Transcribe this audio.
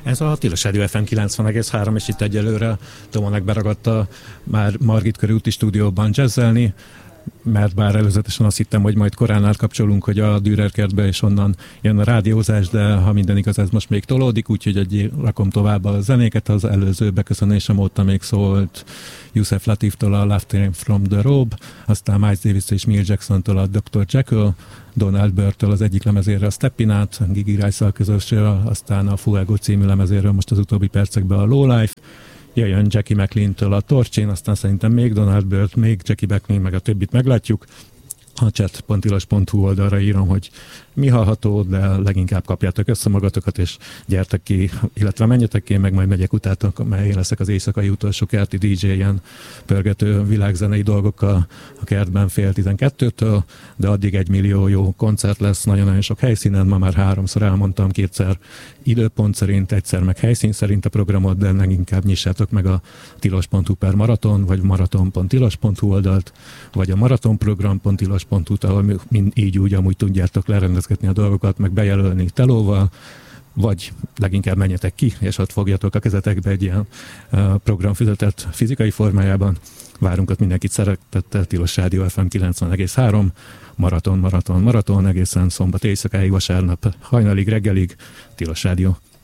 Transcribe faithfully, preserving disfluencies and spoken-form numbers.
Ez a Tilos Rádió ef em kilencven egész három, és itt egyelőre Tomonek beragadta már Margit körúti stúdióban jazzelni, mert bár előzetesen azt hittem, hogy majd korán átkapcsolunk, hogy a Dürer kertbe és onnan jön a rádiózás, de ha minden igaz, ez most még tolódik, úgyhogy egy rakom tovább a zenéket. Az előző beköszönésem óta még szólt Yusef Latiftól a Love Train from the Robe, aztán Miles Davis és Milt Jacksontól a doktor Jekyll, Donald Byrd-től az egyik lemezéről a Stepinát, Gigi Rice-szal közösről, aztán a Fuego című lemezéről most az utóbbi percekben a Low Life, jöjjön Jackie McLean-től a Torchin, aztán szerintem még Donald Byrd, még Jackie McLean, meg a többit meglátjuk. A chat pont tilos pont hu oldalra írom, hogy mi hallható, de leginkább kapjátok össze magatokat, és gyertek ki, illetve menjetek ki, meg majd megyek utátok, mely leszek az éjszakai utolsó kerti dé dzsé-en pörgető világzenei dolgokkal a kertben fél tizenkettőtől, de addig egy millió jó koncert lesz, nagyon-nagyon sok helyszínen, ma már háromszor elmondtam, kétszer időpont szerint, egyszer meg helyszín szerint a programot, de leginkább nyissátok meg a tilos pont hu per maraton, vagy maraton pont tilos pont hu oldalt, vagy a maratonprogram pont tilos pont hu-t, ahol mind így úgy amúgy tudjátok lerendezgetni a dolgokat, meg bejelölni telóval, vagy leginkább menjetek ki, és ott fogjatok a kezetekbe egy ilyen uh, programfüzetet fizikai formájában. Várunk ott mindenkit szeretettel, Tilos Rádió ef em kilencven egész három, maraton, maraton, maraton, egészen szombat éjszakáig, vasárnap hajnalig, reggelig, Tilos Rádió.